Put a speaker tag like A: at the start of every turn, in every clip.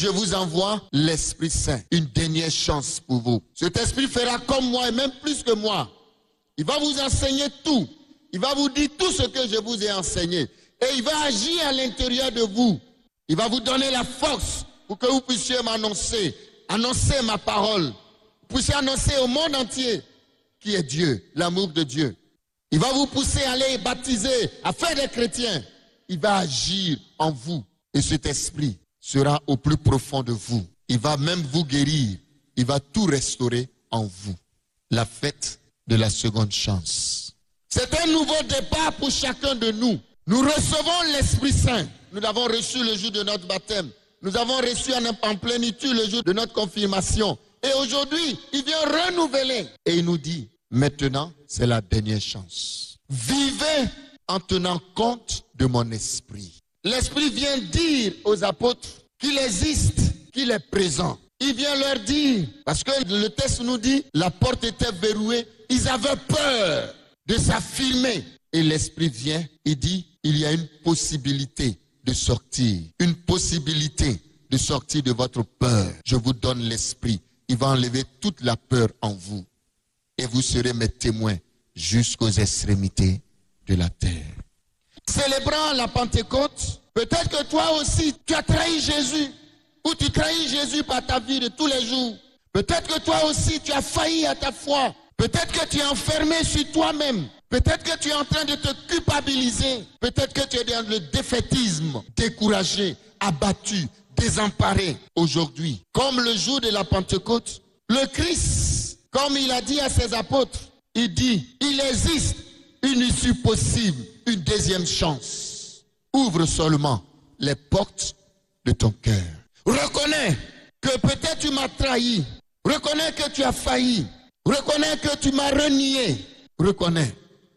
A: je vous envoie l'Esprit Saint, une dernière chance pour vous. Cet Esprit fera comme moi et même plus que moi. Il va vous enseigner tout. Il va vous dire tout ce que je vous ai enseigné. Et il va agir à l'intérieur de vous. Il va vous donner la force pour que vous puissiez m'annoncer, annoncer ma parole. Vous puissiez annoncer au monde entier qui est Dieu, l'amour de Dieu. Il va vous pousser à aller baptiser, à faire des chrétiens. Il va agir en vous. Et cet esprit sera au plus profond de vous. Il va même vous guérir. Il va tout restaurer en vous. La fête de la seconde chance. C'est un nouveau départ pour chacun de nous. Nous recevons l'Esprit Saint. Nous l'avons reçu le jour de notre baptême. Nous avons reçu en plénitude le jour de notre confirmation. Et aujourd'hui, il vient renouveler. Et il nous dit, maintenant, c'est la dernière chance. Vivez en tenant compte de mon esprit. L'Esprit vient dire aux apôtres qu'il existe, qu'il est présent. Il vient leur dire, parce que le texte nous dit, la porte était verrouillée, ils avaient peur de s'affirmer. Et l'Esprit vient, il dit, il y a une possibilité de sortir, une possibilité de sortir de votre peur. Je vous donne l'Esprit, il va enlever toute la peur en vous. Et vous serez mes témoins jusqu'aux extrémités de la terre. Célébrant la Pentecôte, peut-être que toi aussi, tu as trahi Jésus, ou tu trahis Jésus par ta vie de tous les jours. Peut-être que toi aussi, tu as failli à ta foi. Peut-être que tu es enfermé sur toi-même. Peut-être que tu es en train de te culpabiliser. Peut-être que tu es dans le défaitisme, découragé, abattu, désemparé. Aujourd'hui, comme le jour de la Pentecôte, le Christ, comme il a dit à ses apôtres, il dit, il existe une issue possible, une deuxième chance. Ouvre seulement les portes de ton cœur. Reconnais que peut-être tu m'as trahi. Reconnais que tu as failli. Reconnais que tu m'as renié. Reconnais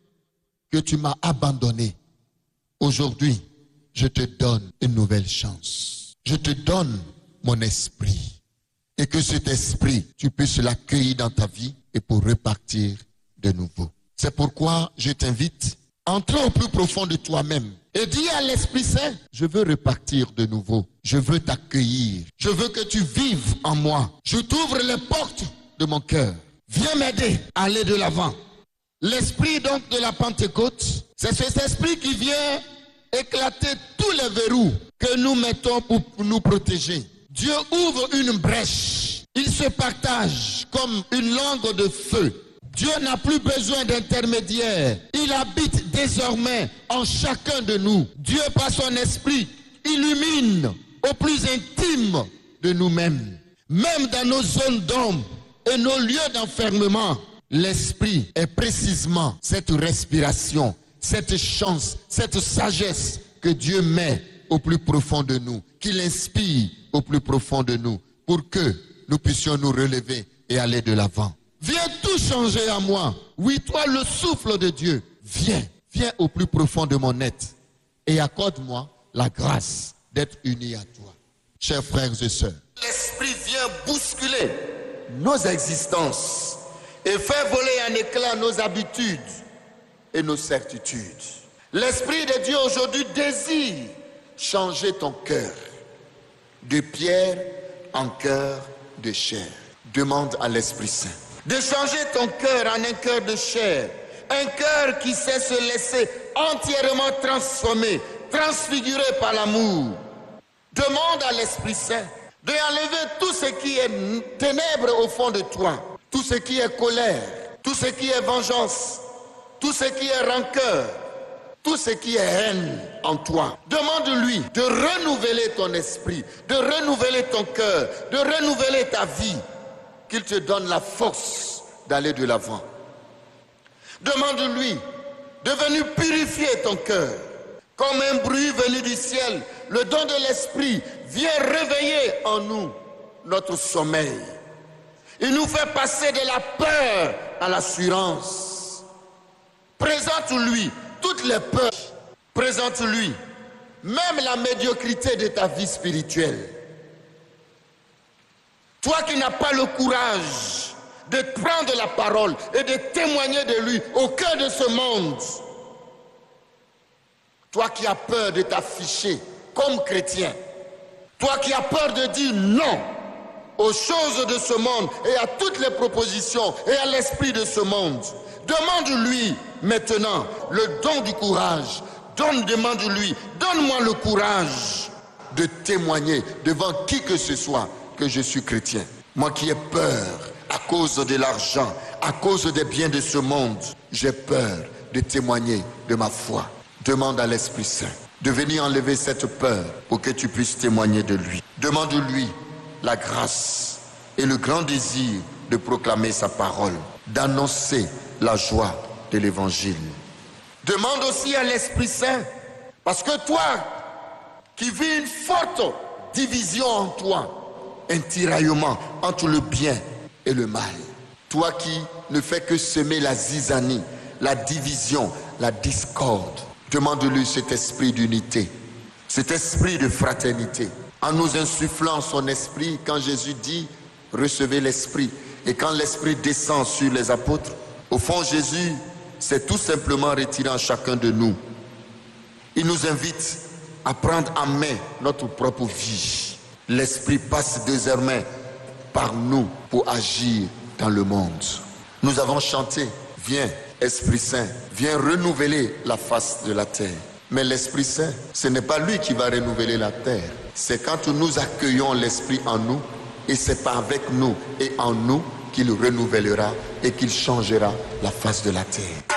A: que tu m'as abandonné. Aujourd'hui, je te donne une nouvelle chance. Je te donne mon esprit. Et que cet esprit, tu puisses l'accueillir dans ta vie et pour repartir de nouveau. C'est pourquoi je t'invite, entre au plus profond de toi-même et dis à l'Esprit Saint, je veux repartir de nouveau. Je veux t'accueillir. Je veux que tu vives en moi. Je t'ouvre les portes de mon cœur. Viens m'aider à aller de l'avant. L'esprit donc de la Pentecôte, c'est cet esprit qui vient éclater tous les verrous que nous mettons pour nous protéger. Dieu ouvre une brèche. Il se partage comme une langue de feu. Dieu n'a plus besoin d'intermédiaire. Il habite désormais en chacun de nous. Dieu, par son esprit, illumine au plus intime de nous-mêmes. Même dans nos zones d'ombre et nos lieux d'enfermement, l'esprit est précisément cette respiration, cette chance, cette sagesse que Dieu met au plus profond de nous, qu'il inspire au plus profond de nous, pour que nous puissions nous relever et aller de l'avant. Viens tout changer à moi. Oui, toi, le souffle de Dieu, viens au plus profond de mon être et accorde-moi la grâce d'être uni à toi. Chers frères et sœurs, l'esprit vient bousculer nos existences et faire voler en éclats nos habitudes et nos certitudes. L'Esprit de Dieu aujourd'hui désire changer ton cœur de pierre en cœur de chair. Demande à l'Esprit Saint de changer ton cœur en un cœur de chair, un cœur qui sait se laisser entièrement transformer, transfiguré par l'amour. Demande à l'Esprit Saint de enlever tout ce qui est ténèbres au fond de toi, tout ce qui est colère, tout ce qui est vengeance, tout ce qui est rancœur, tout ce qui est haine en toi. Demande-lui de renouveler ton esprit, de renouveler ton cœur, de renouveler ta vie, qu'il te donne la force d'aller de l'avant. Demande-lui de venir purifier ton cœur. Comme un bruit venu du ciel, le don de l'esprit vient réveiller en nous notre sommeil. Il nous fait passer de la peur à l'assurance. Présente-lui toutes les peurs. Présente-lui même la médiocrité de ta vie spirituelle. Toi qui n'as pas le courage de prendre la parole et de témoigner de lui au cœur de ce monde. Toi qui as peur de t'afficher comme chrétien. Toi qui as peur de dire non aux choses de ce monde et à toutes les propositions et à l'esprit de ce monde, demande-lui maintenant le don du courage. Demande-lui, donne-moi le courage de témoigner devant qui que ce soit que je suis chrétien. Moi qui ai peur à cause de l'argent, à cause des biens de ce monde, j'ai peur de témoigner de ma foi. Demande à l'Esprit Saint de venir enlever cette peur pour que tu puisses témoigner de lui. Demande-lui la grâce et le grand désir de proclamer sa parole, d'annoncer la joie de l'évangile. Demande aussi à l'Esprit Saint, parce que toi qui vis une forte division en toi, un tiraillement entre le bien et le mal, toi qui ne fais que semer la zizanie, la division, la discorde, demande-lui cet esprit d'unité, cet esprit de fraternité, en nous insufflant son esprit. Quand Jésus dit « recevez l'esprit » et quand l'esprit descend sur les apôtres, au fond Jésus s'est tout simplement retiré en chacun de nous. Il nous invite à prendre en main notre propre vie. L'esprit passe désormais par nous pour agir dans le monde. Nous avons chanté « Viens, Esprit Saint, viens renouveler la face de la terre ». Mais l'Esprit Saint, ce n'est pas lui qui va renouveler la terre. C'est quand nous accueillons l'Esprit en nous, et c'est pas avec nous et en nous qu'il renouvellera et qu'il changera la face de la terre.